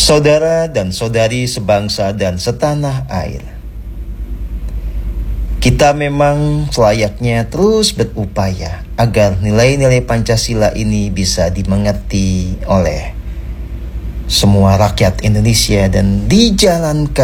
Saudara dan saudari sebangsa dan setanah air, kita memang selayaknya terus berupaya agar nilai-nilai Pancasila ini bisa dimengerti oleh semua rakyat Indonesia dan dijalankan